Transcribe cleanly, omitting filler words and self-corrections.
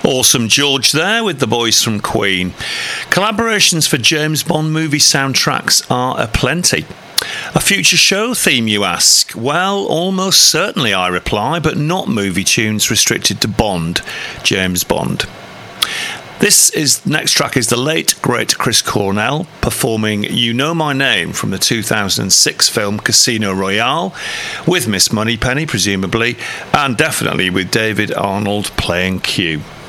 Awesome George there with the boys from Queen. Collaborations for James Bond movie soundtracks are aplenty. A future show theme, you ask? Well, almost certainly, I reply, but not movie tunes restricted to Bond, James Bond. Next track is the late, great Chris Cornell performing You Know My Name from the 2006 film Casino Royale, with Miss Moneypenny, presumably, and definitely with David Arnold playing Q.